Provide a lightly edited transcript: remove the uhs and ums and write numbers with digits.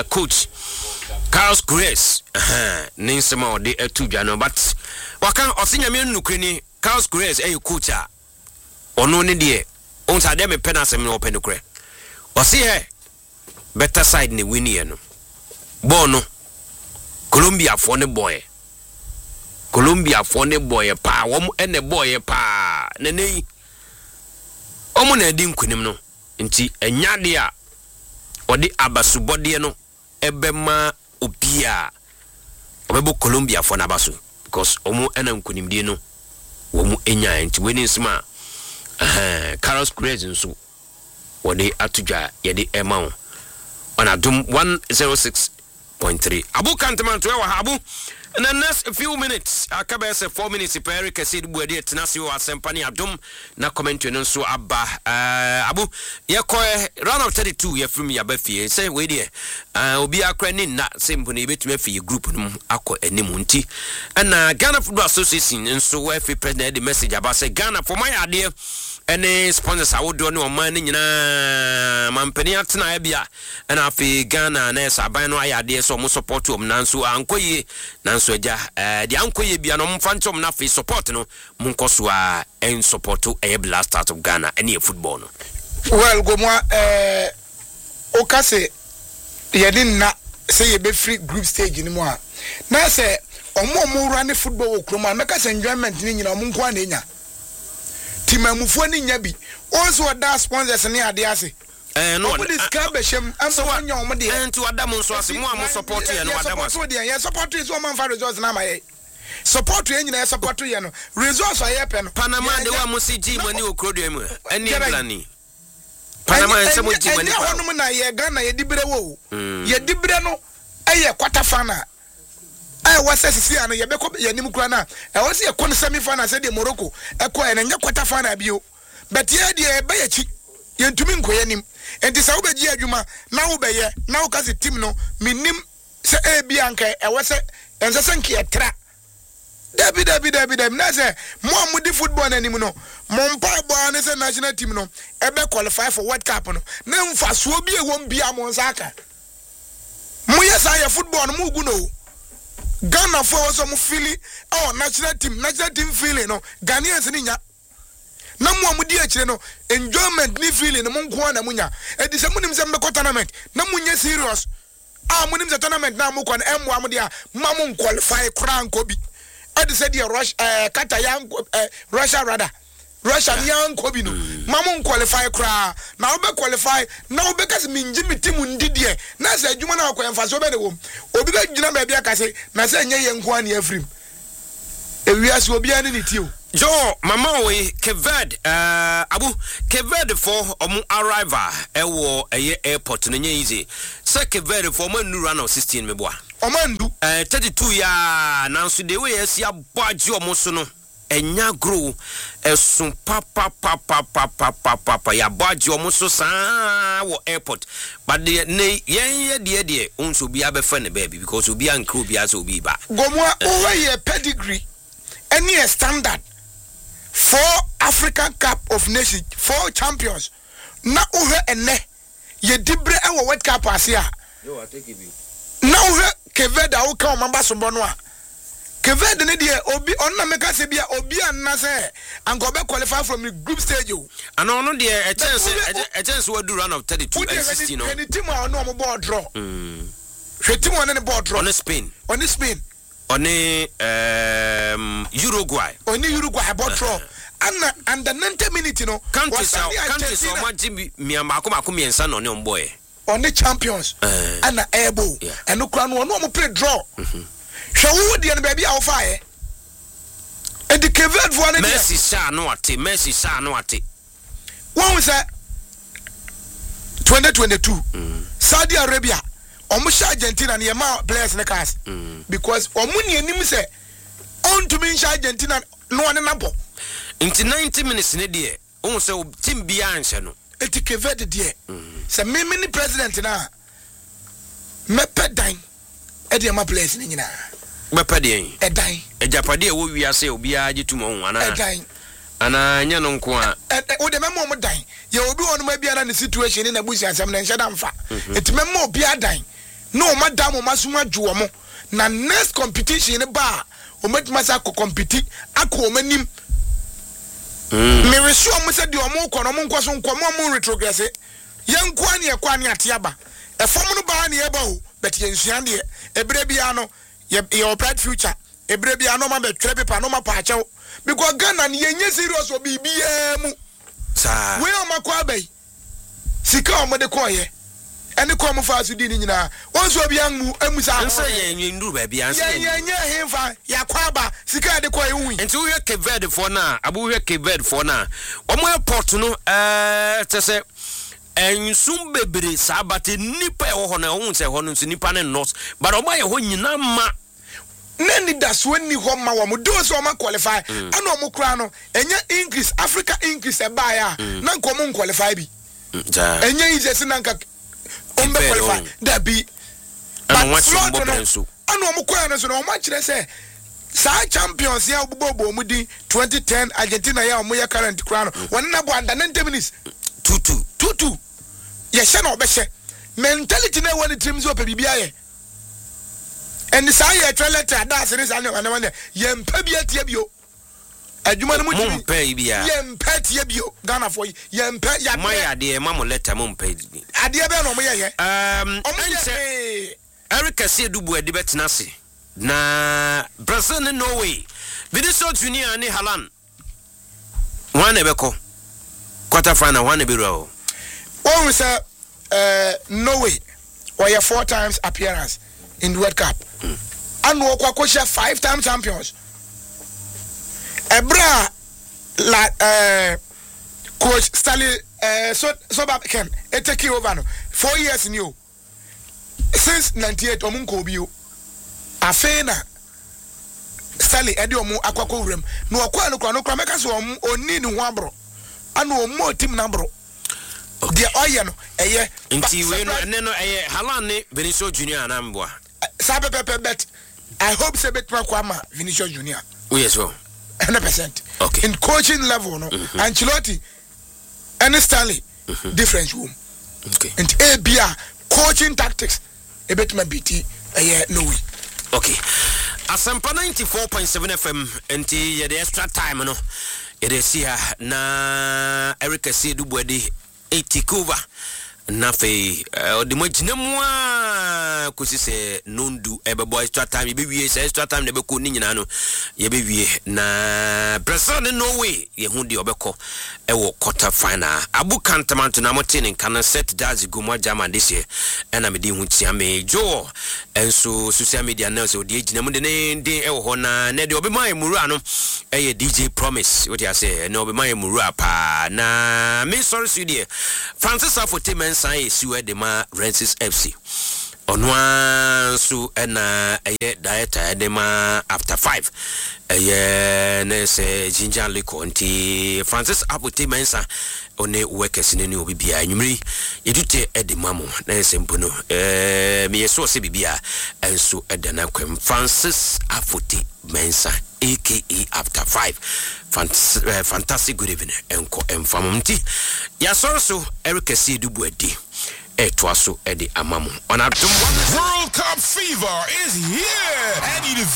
coach Carlos Grace ninsema ode etudwa no but waka osinyame nnukreni Carlos Grace coach a ono ne de on sa dem penasem no open nukre osi he better side ne win ye no bono Colombia for ne boy pa wom ene boy pa nene omo na di nkunim no nti enyade a odi abasubode no ebema opia obebo Colombia for na basu because omo ena nkunim die no womu enya nti weni nsima Carlos Grace nso wode atudwa yede ema on adum 106.3 Abu Kanteman to Abu. In the next few minutes, akaba say 4 minutes per Eric said buade tenasi o asempani adum na comment no so aba Abu ye ko round of 32 ye from ya bafie say we there obi akra ni na sempo na betumi afie group no akọ animu nti na Ghana Football Association nso we fi president the message about say Ghana for my idea any sponsors awodo ne o man ni nyina mampani atena ya bia na afi Ghana na saban no ayade so mo support om nanso ankoye nanso eja di ankoye bia no mfantom na afi support no munkoso a en support e Blast Stars of Ghana any football no well go mo o kase yedin na say ye be free group stage ni mo a na say omo run football okroma meka say enjoyment ni nyina omo nko na enya timamufo ni nya bi also da sponsors ni ade ase no this cabeshem am so anya omo de enti wadam nso ase mo am support ye no wadam ase ye support is one man for results na maye support ye nyina support ye no results aye pe no Panama de wa mo si ji mani okrodo mu ani blani Panama ense mo ji mani pa no na ye Ghana ye dibere wo ye dibere no aye quarter final was sisi ano ye beko ye nim kura na e was ye kon semi final say de Morocco e ko e na nya quarter final bio but ye de e ba ye chi ye ntumi nko ye nim enti sa wo be gi adwuma na wo be ye na wo ka se team no minim se e bi anka e was ense senke e tra David na say mo amudi football na nim no mo mpa bo na say national team no e be qualify for World Cup no na mfa so bi e won bia mo nsaka mo ye sa ye football no mo gu no Ghana for some feeling national team feeling no Ghanaians ni nya na mo amudi akire no enjoyment ni feeling no mo nko na munya e di se munim se mbeko tournament na munya serious munim se tournament na mo kon emu amudi a ma mo qualify kra nko bi e di se di Russia yan ko bi no ma mo qualify kra na wo be qualify na wo be kasi minji mitimu ndidie na se adwuma na akọ emfa so be ne wom obi be gyina ba bia kase na se nye ye nko ani afrim ewiase obi ani ni tio jo mama we Keved Abu Keved for omu arrival ewo eye airport no nye easy se Keved for manu run of 16 meboa omandu 32 ya nanso de we esi abwaji omo so no enya grow esun papa ya baji omo so saa wo airport but the ne yen de unso bi abefa ne baby because obi ankro bi as obi ba gomo over ye pedigree any standard for African Cup of Nations 4 champions na uhe ene ye dibre e wo World Cup asia yo I take it na uhe Keveda wo ka o mamba so bono a Keved ne de obi onna meka se bia obi anna se anko be qualify from the group stage o and ono de a chance we do run of 32 and 16 no any team on no board draw team on the board draw on Spain on Uruguay board draw and the 90 minutes no countries so much Myanmar ko miensa no ne boy on the champions and able and no crown no play draw so who the baby how far and the Keved for an Messi sa no ate when we say 2022 Saudi Arabia almost Argentina and Yama players in the cast because Omuni and him say on to me Argentina no one number into 90 minutes in a day also team beyond no it Keved dear say many president na me pedine e dey ma players ni nyina me pedine e dan e japade wo wiase obi agi tumo ho ana e dan ana nya no nko a wo de memo mo dan ye obi wonu ma bia na situation ni na busi asem na nhyada mfa eti memo obi adan no madam o masuma juo mo na next competition ba o metmasa ko compete akọ o manim me resu o mo se de o mo kọ no mo nko so nko mo retrogress yanko ani e kwa ani atiaba e fom no ba na e ba o but yensuan de ebre bia no ye bright future ebre bia no ma be twere paper no ma pa achew because Ghana ni yenye serious o bibia mu sa we o makwa bai sika o mo de koye ene ko mo fa so di ni nyina wonso obi anmu amusa nse ye nduru ba bia nse ye hemfa ya kwaba sika de koye hu enti wo hwe Keved for na abu hwe Keved for na omo airport no tese ensum bebre sabate nipa e ho na ho nse ho no nipa ne not but omo ye ho nyina ma nani daso ni ho ma wo mo do so ma qualify ana omo kura no enye English Africa English e ba ya na nko mo qualify bi enye ije nanka ombe qualify da bi ana wa chimbo penso ana omo kwa no so no ma kire se sa champions ya obobo mu di 2010 Argentina ya omo ya current kura no won na bo under 90 minutes tutu ye hye na obehye mentality na woni team zo pa bibia ye and say ye treleta das ni sa ne wane ye mpa bia tie bio adwuma no mu ti mpa bia ye mpa tie bio Ghana for ye mpa ya my ade ma mo letter mo mpa ade be no mo ye Eric Asiedubu ade betena se na Brazil ne Norway Vinicius Junior ne Haaland one ebeko quarter final one ebiro oh sir Norway or your 4 times appearance in the World Cup and wo kwa 5 time champions ebra la coach Stanley so back can it take over no 4 years new since 98 omunko bio afena Stanley edi omu akwakọ wurem no akwa no kra meka so oni ni ho abro ana omo team na abro de oye no eye nti we no eye Haaland ne Vinicius Junior anamboa sabe bet I hope say bet kwama Vinicius Junior yes well 100% okay in coaching level no Ancelotti and Stanley different room okay and ABA coaching tactics a bit my BT no way okay Asampa 94.7 FM enti ye the extra time no it is here na Eric Asiedubu ade 80 cover na fe the majinamwa kusi se nondu ebebo extra time be wie se extra time ne be ko ni nyina no ye be wie na Brazil ne Norway ye hu de obeko e wo quarter final Abu Kantamanto na motene kan set dazi gumwa German this year na me di hu tia me jo enso social media na so de ginam de ne de e wo ho na ne de obema emuru ano e ye DJ Promise what you say no obema emuru apa na me sorry so de Francis Afote sai siwe de ma Rensis FC onwa su na eye dieta de ma after 5 eye na se Ginger Liko nti Francis Apote Mensa one workers ne obi bia nwumri yedute e de mamo na se mpono me yeso se bibia enso e de na kwem Francis Apote Mensa aka after 5 fantastic good evening enko enfamomti ya so Eric Asiedubu adi etwaso edi amamu on World Cup fever is here and